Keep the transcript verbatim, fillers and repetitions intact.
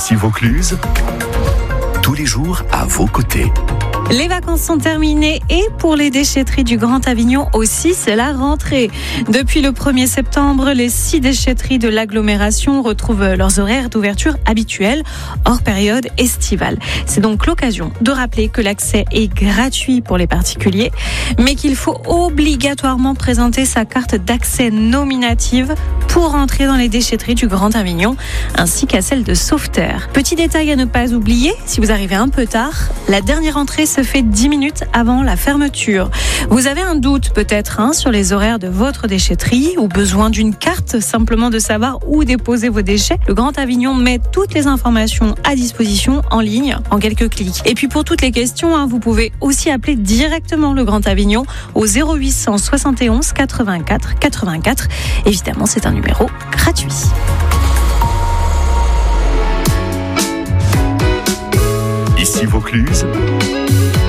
Ici Vaucluse, tous les jours à vos côtés. Les vacances sont terminées et pour les déchetteries du Grand Avignon aussi, c'est la rentrée. Depuis le premier septembre, les six déchetteries de l'agglomération retrouvent leurs horaires d'ouverture habituels, hors période estivale. C'est donc l'occasion de rappeler que l'accès est gratuit pour les particuliers, mais qu'il faut obligatoirement présenter sa carte d'accès nominative pour entrer dans les déchetteries du Grand Avignon, ainsi qu'à celle de Sauveterre. Petit détail à ne pas oublier, si vous arrivez un peu tard, la dernière entrée se fait dix minutes avant la fermeture. Vous avez un doute peut-être hein, sur les horaires de votre déchetterie ou besoin d'une carte simplement de savoir où déposer vos déchets. Le Grand Avignon met toutes les informations à disposition en ligne en quelques clics. Et puis pour toutes les questions, hein, vous pouvez aussi appeler directement le Grand Avignon au zéro huit cent soixante et onze quatre-vingt-quatre quatre-vingt-quatre. Évidemment, c'est un numéro gratuit. Ici Vaucluse,